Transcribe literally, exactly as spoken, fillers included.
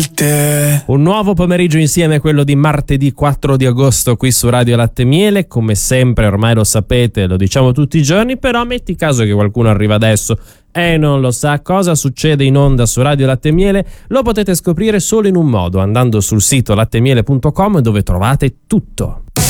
Un nuovo pomeriggio insieme, quello di martedì quattro di agosto qui su Radio Latte e Miele. Come sempre, ormai lo sapete, lo diciamo tutti i giorni, però metti caso che qualcuno arriva adesso e non lo sa cosa succede in onda su Radio Latte e Miele. Lo potete scoprire solo in un modo, andando sul sito lattemiele punto com, dove trovate tutto.